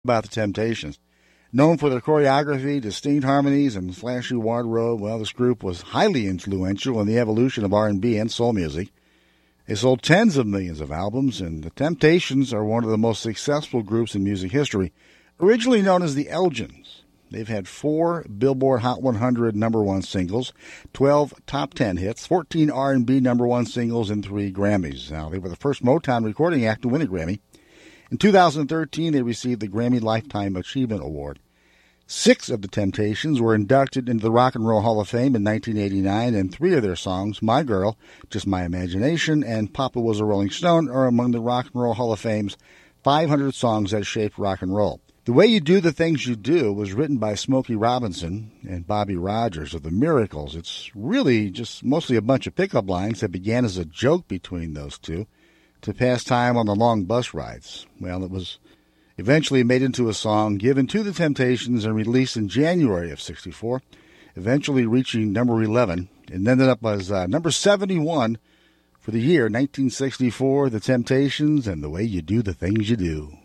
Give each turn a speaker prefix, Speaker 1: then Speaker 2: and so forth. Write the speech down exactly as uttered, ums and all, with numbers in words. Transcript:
Speaker 1: about the Temptations. Known for their choreography, distinct harmonies, and flashy wardrobe, well, this group was highly influential in the evolution of R and B and soul music. They sold tens of millions of albums, and the Temptations are one of the most successful groups in music history. Originally known as the Elgins, they've had four Billboard Hot one hundred number one singles, twelve top ten hits, fourteen R and B number one singles, and three Grammys. Now, they were the first Motown recording act to win a Grammy. In two thousand thirteen, they received the Grammy Lifetime Achievement Award. Six of the Temptations were inducted into the Rock and Roll Hall of Fame in nineteen eighty-nine, and three of their songs, My Girl, Just My Imagination, and Papa Was a Rolling Stone, are among the Rock and Roll Hall of Fame's five hundred songs that shaped rock and roll. The Way You Do the Things You Do was written by Smokey Robinson and Bobby Rogers of the Miracles. It's really just mostly a bunch of pickup lines that began as a joke between those two to pass time on the long bus rides. Well, it was eventually made into a song given to the Temptations and released in January of sixty-four, eventually reaching number eleven, and ended up as uh, number seventy-one for the year nineteen sixty-four, The Temptations and The Way You Do the Things You Do.